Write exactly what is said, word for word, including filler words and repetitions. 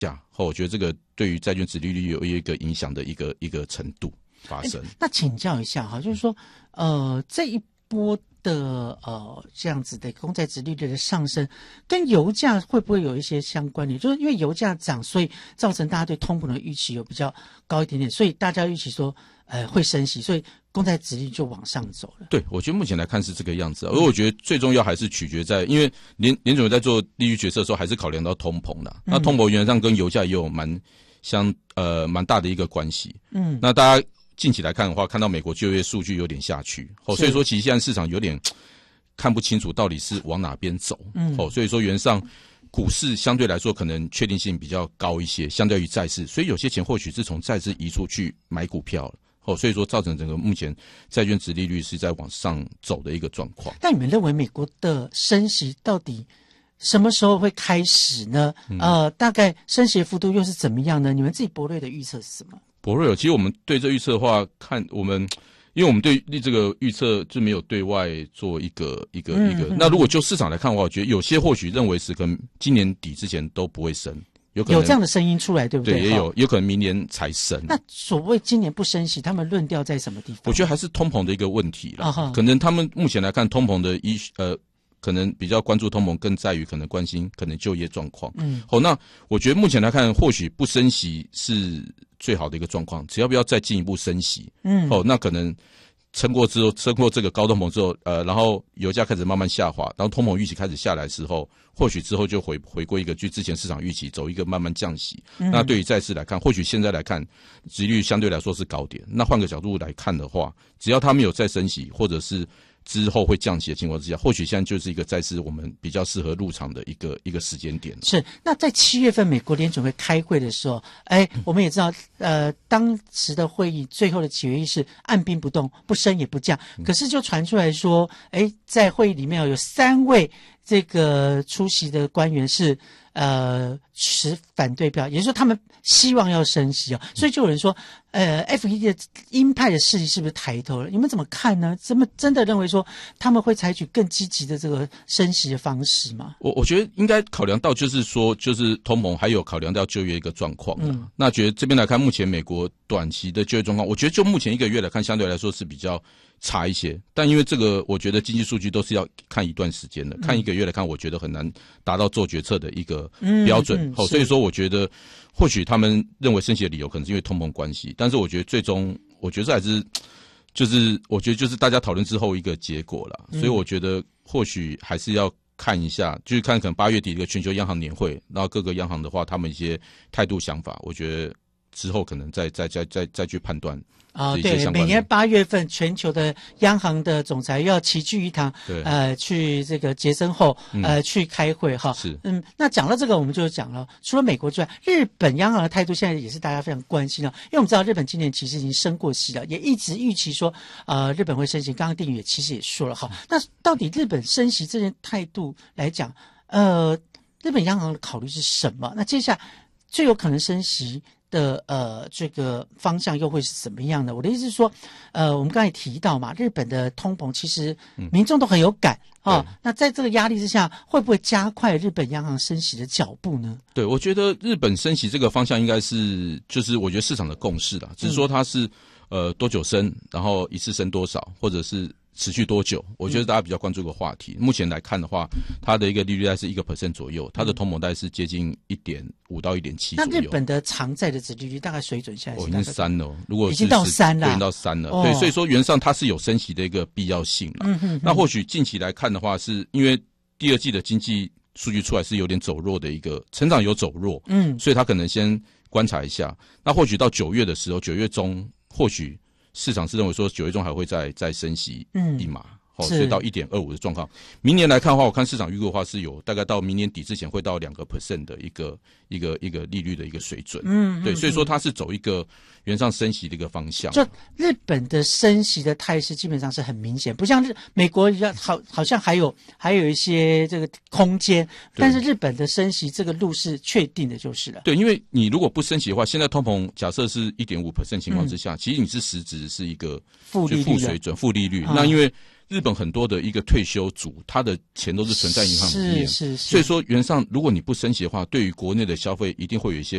下，后我觉得这个对于债券殖利率有一个影响的一个一个程度发生。 那请教一下哈，就是说，呃，这一波的呃这样子的公债殖利率的上升，跟油价会不会有一些相关联？就是因为油价涨，所以造成大家对通膨的预期有比较高一点点，所以大家预期说，呃，会升息，所以公债殖利率就往上走了。 对，我觉得目前来看是这个样子，而我觉得最重要还是取决在，因为联联准会在做利率决策的时候，还是考量到通膨的。嗯、那通膨原则上跟油价也有蛮相呃蛮大的一个关系。嗯，那大家近期来看的话，看到美国就业数据有点下去，哦，所以说其实现在市场有点看不清楚到底是往哪边走。嗯，哦，所以说原则上股市相对来说可能确定性比较高一些，相对于债市，所以有些钱或许是从债市移出去买股票了。哦，所以说造成整个目前债券殖利率是在往上走的一个状况。 但你们认为美国的升息到底什么时候会开始呢？嗯、呃，大概升息幅度又是怎么样呢？你们自己博瑞的预测是什么？ 博瑞，其实我们对这预测的话，看我们，因为我们对这个预测就没有对外做一个一个、嗯、一个。那如果就市场来看的话，我觉得有些或许认为是可能今年底之前都不会升。有可能有这样的声音出来，对不对？ 对，也有，有可能明年才升。 那所谓今年不升息，他们论调在什么地方？ 我觉得还是通膨的一个问题啦。哦、可能他们目前来看，通膨的医呃，可能比较关注通膨，更在于可能关心可能就业状况。嗯，好、哦，那我觉得目前来看，或许不升息是最好的一个状况，只要不要再进一步升息。嗯，哦，那可能撑过之后，撑过这个高通膨之后，呃，然后油价开始慢慢下滑，然后通膨预期开始下来之后。或许之后就回回归一个，就之前市场预期走一个慢慢降息。嗯、那对于债市来看，或许现在来看，殖利率相对来说是高点。那换个角度来看的话，只要它没有再升息，或者是之后会降息的情况之下，或许现在就是一个债市我们比较适合入场的一个一个时间点。 是。那在七月份美国联准会开会的时候，哎，我们也知道，呃，当时的会议最后的决议是按兵不动，不升也不降。可是就传出来说，哎，在会议里面有三位。这个出席的官员是呃持反对票，也就是说他们希望要升息啊，所以就有人说，呃 ，F E D 的鹰派的势力是不是抬头了？你们怎么看呢？怎么真的认为说他们会采取更积极的这个升息的方式吗？ 我我觉得应该考量到就是说，就是通膨，还有考量到就业一个状况。嗯，那觉得这边来看，目前美国短期的就业状况，我觉得就目前一个月来看，相对来说是比较差一些，但因为这个，我觉得经济数据都是要看一段时间的，嗯、看一个月来看，我觉得很难达到做决策的一个标准。嗯嗯、所以说，我觉得或许他们认为升息的理由可能是因为通膨关系，但是我觉得最终，我觉得这还是就是我觉得就是大家讨论之后一个结果啦。嗯、所以我觉得或许还是要看一下，就是看可能八月底一个全球央行年会，然后各个央行的话，他们一些态度想法，我觉得之后可能再再再再再去判断。 啊、哦，对，每年八月份，全球的央行的总裁要齐聚一堂，呃，去这个杰森后，呃，嗯、去开会哈。 是， 嗯，那讲到这个，我们就讲了，除了美国之外，日本央行的态度现在也是大家非常关心的，因为我们知道日本今年其实已经升过息了，也一直预期说，呃，日本会升息。刚刚定宇也其实也说了哈，那到底日本升息这件态度来讲，呃，日本央行的考虑是什么？那接下来最有可能升息的呃这个方向又会是怎么样的？我的意思是说，呃，我们刚才提到嘛，日本的通膨其实民众都很有感啊、嗯哦。那在这个压力之下，会不会加快日本央行升息的脚步呢？ 对，我觉得日本升息这个方向应该是就是我觉得市场的共识啦，只是说它是、嗯、呃多久升，然后一次升多少，或者是持续多久？我觉得大家比较关注一个话题。嗯、目前来看的话，它的一个利率大概是一个 percent 左右，它的通膨大概是接近一点五到一点七左右。 那日本的长债的殖利率大概水准现在是、哦、 已经三了，如果是已经到三了， 已经到三了。哦、对，所以说原则上它是有升息的一个必要性了。嗯哼哼。那或许近期来看的话，是因为第二季的经济数据出来是有点走弱的一个成长有走弱，嗯，所以他可能先观察一下。那或许到九月的时候，九月中或许。市场是认为说九月中还会再再升息一码，哦、嗯，所以到一点二五的状况。明年来看的话，我看市场预估的话是有大概到明年底之前会到两个 percent 的一个一个一个利率的一个水准。嗯，对，所以说它是走一个原上升息的一个方向。 就日本的升息的态势基本上是很明显，不像日美国好好像还有还有一些这个空间，但是日本的升息这个路是确定的，就是了。 对，因为你如果不升息的话，现在通膨假设是 一点五 percent 情况之下，嗯、其实你是实质是一个负利率、 负水准、负利率。嗯、那因为日本很多的一个退休族，他的钱都是存在银行里面， 是是是， 所以说原上如果你不升息的话，对于国内的消费一定会有一些